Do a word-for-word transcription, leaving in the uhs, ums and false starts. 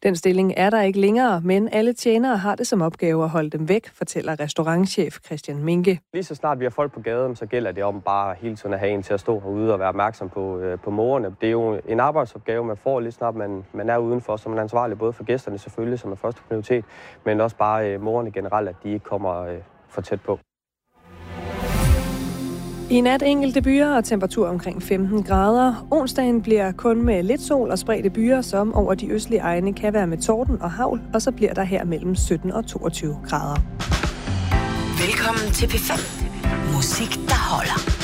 Den stilling er der ikke længere, men alle tjenere har det som opgave at holde dem væk, fortæller restaurantchef Christian Minke. Lige så snart vi har folk på gaden, så gælder det om bare hele tiden at have en til at stå herude og være opmærksom på, øh, på morerne. Det er jo en arbejdsopgave, man får lige snart man, man er udenfor, så man er ansvarlig både for gæsterne selvfølgelig, som er første prioritet, men også bare øh, morerne generelt, at de ikke kommer øh, for tæt på. I nat enkelte byer og temperatur omkring femten grader. Onsdagen bliver kun med lidt sol og spredte byer, som over de østlige egne kan være med torden og hagl, og så bliver der her mellem sytten og toogtyve grader. Velkommen til P fem. Musik, der holder.